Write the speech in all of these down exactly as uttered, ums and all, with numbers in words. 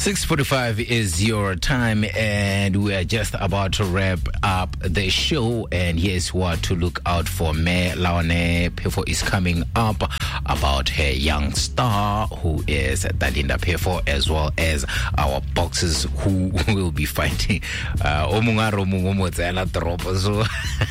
six forty-five is your time, and we are just about to wrap up the show. And here's what to look out for. Me Laone Phefo is coming up about her young star, who is Dalinda Phefo, as well as our boxers who will be fighting. Omungaro Mungomozela Dropo. So,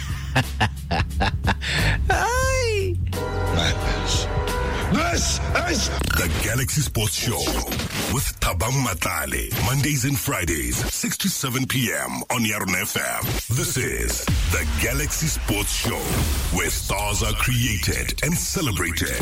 madness. This is the Galaxy Sports Show with Thabang Matlale. Mondays and Fridays, six to seven p.m. on Yarn F M. This is the Galaxy Sports Show, where stars are created and celebrated.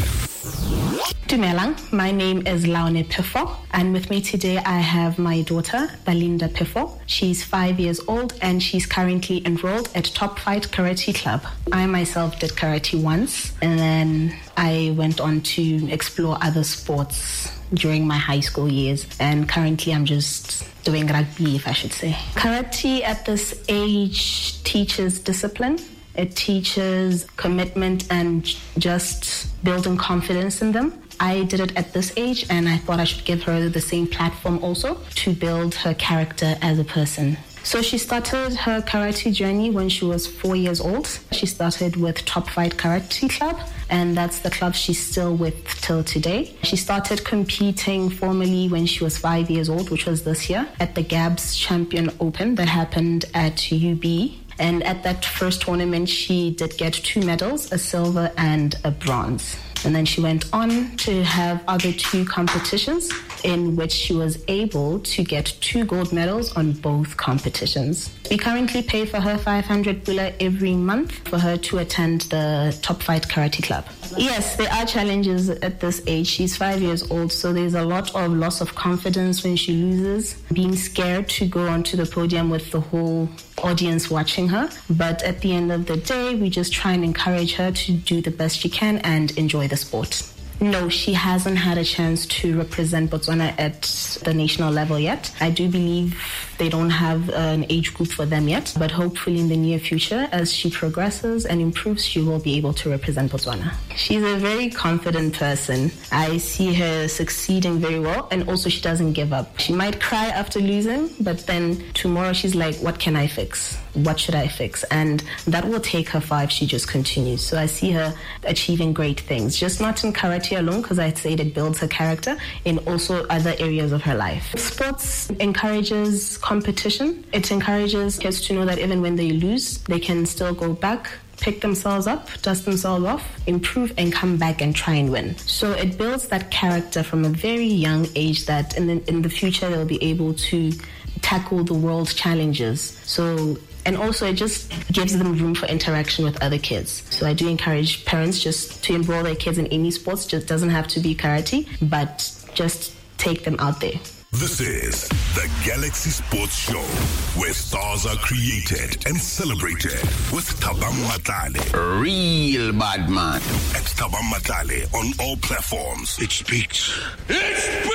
Dumelang, my name is Laone Phefo, and with me today I have my daughter, Dalinda Phefo. She's five years old and she's currently enrolled at Top Fight Karate Club. I myself did karate once, and then I went on to explore other sports during my high school years, and currently I'm just doing rugby, if I should say. Karate at this age teaches discipline. It teaches commitment and just building confidence in them. I did it at this age, and I thought I should give her the same platform also to build her character as a person. So she started her karate journey when she was four years old. She started with Top Fight Karate Club, and that's the club she's still with till today. She started competing formally when she was five years old, which was this year, at the Gabs Champion Open that happened at U B. And at that first tournament, she did get two medals, a silver and a bronze. And then she went on to have other two competitions in which she was able to get two gold medals on both competitions. We currently pay for her five hundred pula every month for her to attend the Top Fight Karate Club. Yes, there are challenges at this age. She's five years old, so there's a lot of loss of confidence when she loses, being scared to go onto the podium with the whole audience watching her. But at the end of the day, we just try and encourage her to do the best she can and enjoy the sport. No, she hasn't had a chance to represent Botswana at the national level yet. I do believe they don't have an age group for them yet, but hopefully in the near future, as she progresses and improves, she will be able to represent Botswana. She's a very confident person. I see her succeeding very well, and also she doesn't give up. She might cry after losing, but then tomorrow she's like, what can I fix? What should I fix? And that will take her far if she just continues. So I see her achieving great things, just not in karate alone, because I'd say it builds her character, in also other areas of her life. Sports encourages competition. It encourages kids to know that even when they lose, they can still go back, pick themselves up, dust themselves off, improve, and come back and try and win. So it builds that character from a very young age that in the, in the future they'll be able to tackle the world's challenges. So And also it just gives them room for interaction with other kids. So I do encourage parents just to enroll their kids in any sports. Just doesn't have to be karate, but just take them out there. This is the Galaxy Sports Show, where stars are created and celebrated with Thabang Matlale. Real bad man. At Thabang Matlale on all platforms. It speaks. It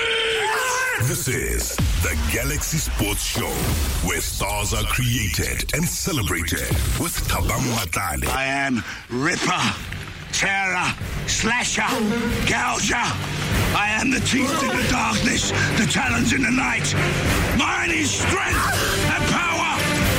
speaks! This is the Galaxy Sports Show, where stars are created and celebrated with Thabang Matlale. I am Ripper, Terror, Slasher, Gouger. I am the teeth in the darkness, the talons in the night. Mine is strength and power.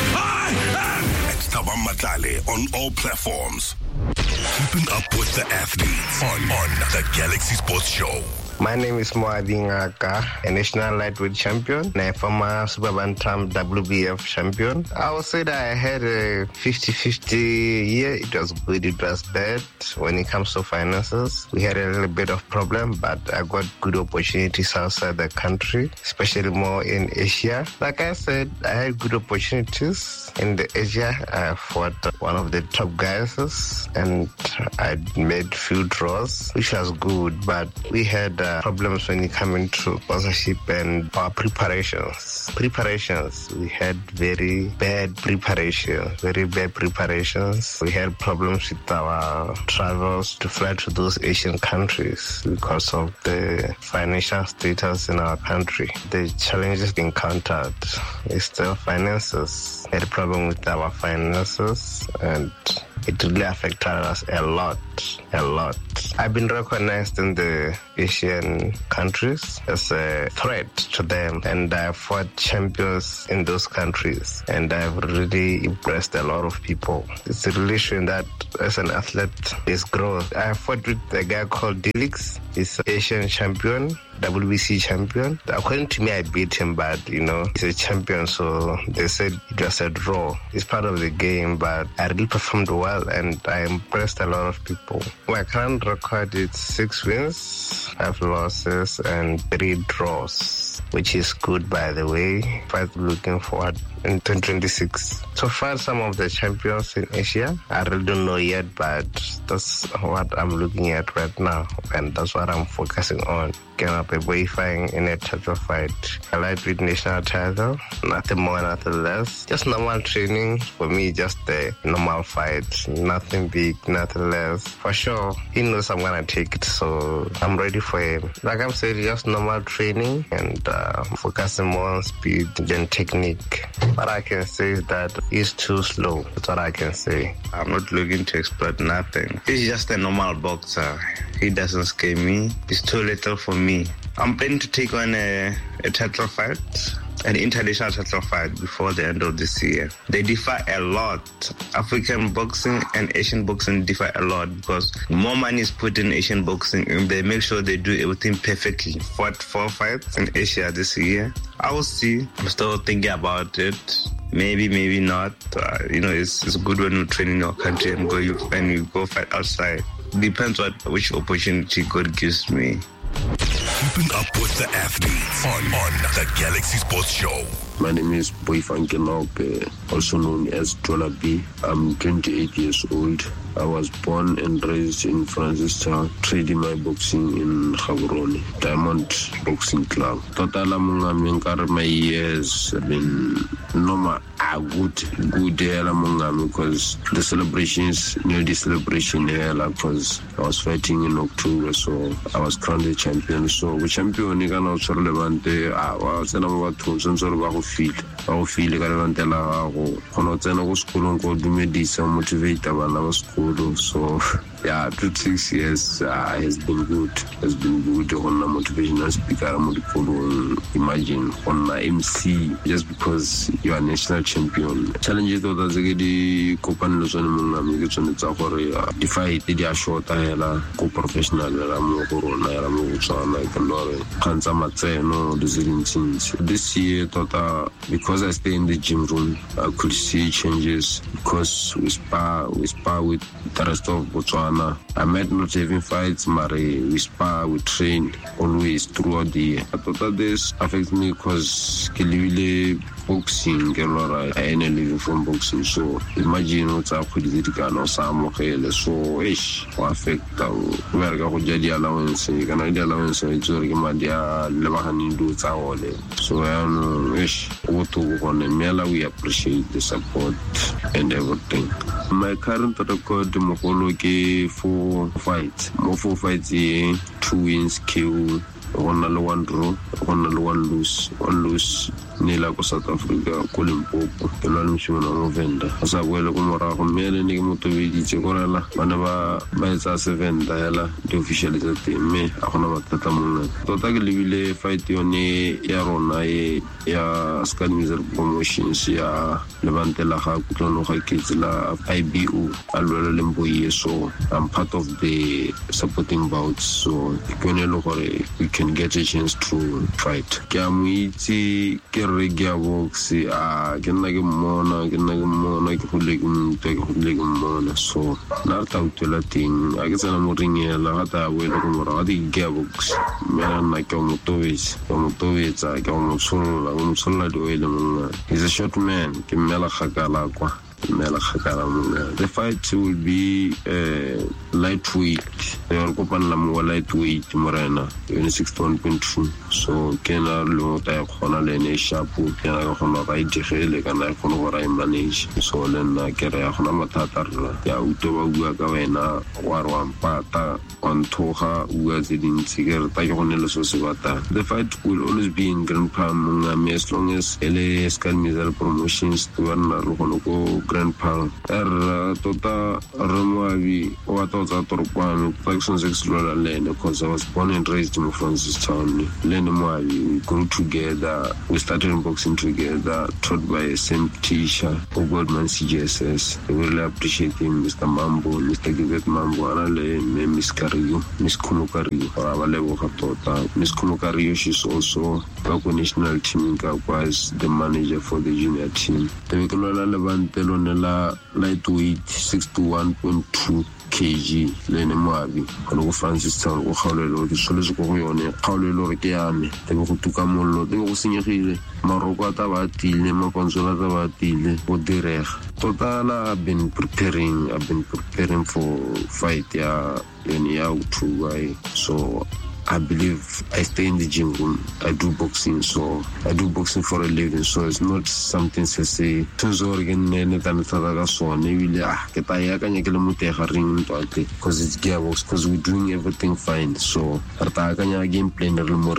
I am... At Thabang Matlale on all platforms. Keeping up with the athletes on, on the Galaxy Sports Show. My name is Moadi Ngaka, a national lightweight champion and a former Super Bantam W B F champion. I would say that I had a fifty-fifty year. It was good, it was bad. When it comes to finances, we had a little bit of problem, but I got good opportunities outside the country, especially more in Asia. Like I said, I had good opportunities in the Asia. I fought one of the top guys and I made few draws, which was good, but we had uh, problems when it came into sponsorship and our preparations. Preparations, we had very bad preparations, very bad preparations. We had problems with our travels to fly to those Asian countries because of the financial status in our country. The challenges encountered is still finances. We had a problem with our finances, and it really affected us a lot, a lot. I've been recognized in the Asian countries as a threat to them, and I fought champions in those countries, and I've really impressed a lot of people. It's a relation that as an athlete is growth. I fought with a guy called Dilix. He's an Asian champion, W B C champion. According to me, I beat him, but you know, he's a champion, so they said it was a draw. It's part of the game, but I really performed well and I impressed a lot of people. My current record is six wins, five losses, and three draws, which is good, by the way. But looking forward in twenty twenty-six to find some of the champions in Asia. I really don't know yet, but that's what I'm looking at right now, and that's what I'm focusing on. Can I be qualifying in a title fight? I like with national title, nothing more, nothing less. Just normal training for me, just a normal fight, nothing big, nothing less. For sure, he knows I'm gonna take it, so I'm ready for him. Like I'm saying, just normal training and uh, focusing more on speed than technique. What I can say is that he's too slow. That's what I can say. I'm not looking to exploit nothing. He's just a normal boxer. He doesn't scare me. He's too little for me. I'm planning to take on a, a title fight, an international title fight before the end of this year. They differ a lot. African boxing and Asian boxing differ a lot because more money is put in Asian boxing and they make sure they do everything perfectly. Fought four fights in Asia this year. I will see. I'm still thinking about it. Maybe, maybe not. Uh, you know, it's, it's good when you train in your country and go you, and you go fight outside. Depends what which opportunity God gives me. Keeping up with the athletes on, on the Galaxy Sports Show. My name is Boifanke Laupe, also known as Jola B. I'm twenty-eight years old. I was born and raised in Francistown, trading my boxing in Gaborone, Diamond Boxing Club. Total among my years have been normal, a good, good year among because the celebrations, you know, the celebration here, because I was fighting in October, so I was crowned a champion. So the champion, you can also relevant. I was about two, some sort of feel. I feel like I want to tell you, I'm not going to school and go to medicine, motivate our school. So, yeah, two, six years uh, has been good. Has been good on a motivational speaker. I'm going to imagine on a M C just because you are national champion. Challenges that are the Copan Luzon Mungamigation, it's a horror. If I did a short, I had a co professional, I'm a corona, I'm a son, I can do it. Kansamatse, no, the zillion things. This year, tota, because I stay in the gym room, I could see changes because we spar, we spar with the rest of Botswana. I might not having fights, but we spar, we train always throughout the year. I thought this affects me because I boxing, I ain't living from boxing. So imagine what's up with the Ghana, Sam, so ish, affect where I go jadi allowance, you can ID allowance, it's already Madia, Lebahan do Tawale. So I am ish, what to go on and Mela, we appreciate the support and everything. My current record, Mokoloke, four fights, more four fights, two wins, kill. One one draw, one one lose, one lose. Nila ko South Africa ko Limpopo ke lwa mshwana mo Venda asa boele ko morago mmele ne ke motobeditse korela bana ba ba etsa seven hela the official tsa teng me a gona batata mongwe tota ke lebile fight yone ya rona e ya Scan Music Promotions ya lebantela ga kutlono ga ketsela I B O alwela lemboye. So I'm part of the supporting bouts, so ke ne lo gore we can get a chance to fight. Ke amuitse ke regia box a ke nna ke mona ke nna ke mona ke hole ke mto ke hole ke mona. So na rata utela ting a ke tsena mo ringela ga ta boela go mora ga di gearbox me na ke mo tobetsa ke mo tobetsa ke mo tsolla mo tsolla di oile mo. He's a short man ke mmela khakala kwa. The fight will be uh, lightweight. They are open la lightweight morena sixty-one point two. So kena lo ta khona le ne shapu kena khona right gele kana khona go ra manage. So lena kere ya khona mathata ya uto ba bua ka wena wa rwa mpata on thoga bua tse dintsi ke re ta ke gone le so se bata. The fight will always be in Grand Palm as long as ele Scan Music Promotions to run lo go grandpa er tota Remoabi wa tota Torquami Paxson Sexlola Lane because I was born and raised in Francistown. Lane Moabi, we grew together, we started boxing together, taught by a same teacher, Goldman C G S S. I really appreciate him, Mister Mambo, Mister Gibet Mambo, Anale, Miss Kariyo, Miss Kumukariyo, Avalebo Katota. Miss Kumukariyo, she's also Baku national team in was the manager for the junior team. The Vikolola Levantelo Nela lightweight sixty-one point two kilograms lene Moabi ka go Francistown go kgaolelo di soletse go yone kgaolelo re ke yame te go tuka mollo te go senyegile maroko a taba tile mapontsolo a taba tile go direga totala. I've been preparing I've been preparing for fight ya yone ya utuwa, so I believe I stay in the gym room. I do boxing, so I do boxing for a living. So it's not something to say. Because it's gearbox, because we're doing everything fine. So game plan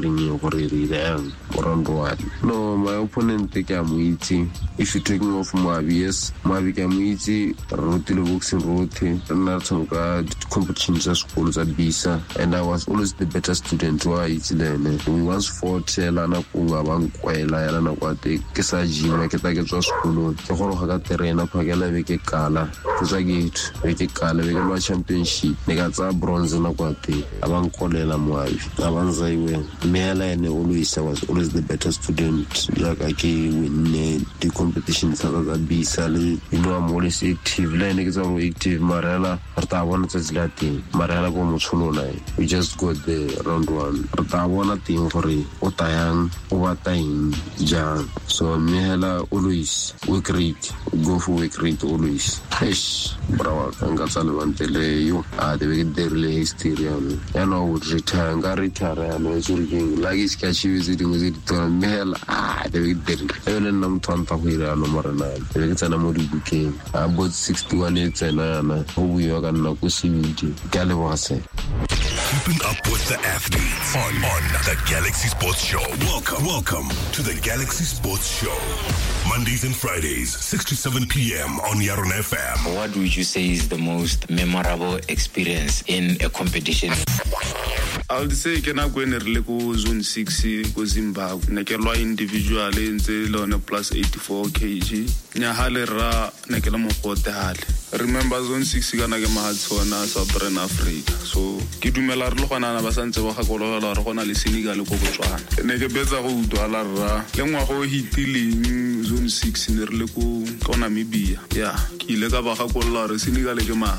no, my opponent take Amuiti. If you're taking off Moabi, yes, Moabi Amuiti, Rotilo boxing rote, competitions at schools at Bisa, and I was always the better student wa itsilene. We once fought lana kunga bankwela lana kwate ke sa jima ke ta ke tswa sekolo ke go ga ka terena phakela be ke kala ke tsa gate be ke kala be ke lwa championship ne ka tsa bronze na kwate abankolela Moabi abanza iwe mela ene always was always the better student like I win the competitions at the Bisa le. You know, I'm always active le ne ke tsa go active marela re ta bona tsa zilati marela go motshono nai we just got the round one. Rata bona ting gore o tayang o batang jang. So mehela always work rate, go for work rate always. Eish, brava kanga tsale bantele yo a de be derle history ano. Ya no would retire nga retire ano surging like is kachi visit ngezi to mehela a de be derle. Ene nam tanta hira ano marana. De be tsana mo dibuke. About sixty-one years na na ho buya kana ku seventy. Ka le bose. Keeping up with the athletes on, on the Galaxy Sports Show. Welcome, welcome to the Galaxy Sports Show. Mondays and Fridays, six to seven p.m. on Yaron F M. What would you say is the most memorable experience in a competition? I would say ke na go ene re le go zone six go Zimbabwe ne ke lwa individual ntse le on plus eighty-four kilograms nya hale ra ne ke le mo hotale. Remember zone six kana ke mahatsona Southern Africa, so ke dumela re le gona na ba santse ba gakolola re gona le Senegal go Botswana ne ke betsa go udwala ra le ngwa go hitileng zone six ne re le go kona Namibia ya ke ile ka ba gakolola re Senegal ke mang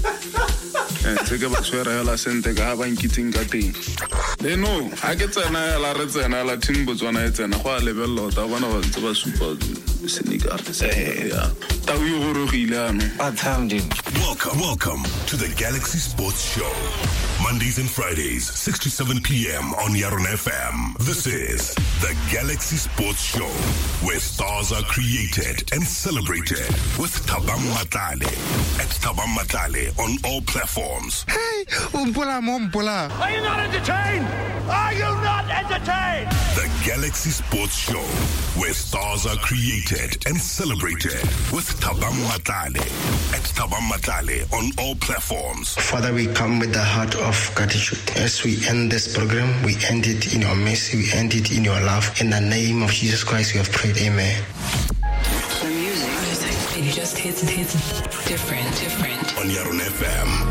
eh tseke ba swera ya la sente ka ba nkitseng ka teng le no ha ke tsena la re tsena la team Botswana e tsena go a lebello ta bona ba ntse ba super Senegal eh ya ta yo go rogile ano ba thamding. Welcome, welcome to the Galaxy Sports Show. Mondays and Fridays, six to seven p.m. on Yaron F M. This is the Galaxy Sports Show, where stars are created and celebrated with Thabang Matlale. At Thabang Matlale on all platforms. Hey, umpola mompola. Are you not entertained? Are you not entertained? The Galaxy Sports Show, where stars are created and celebrated with Thabang Matlale. At Thabang Matlale on all platforms. Father, we come with the heart of gratitude. As we end this program, we end it in your mercy, we end it in your love. In the name of Jesus Christ, we have prayed. Amen. The music, it just hits, it hits different, different. On Yaron F M.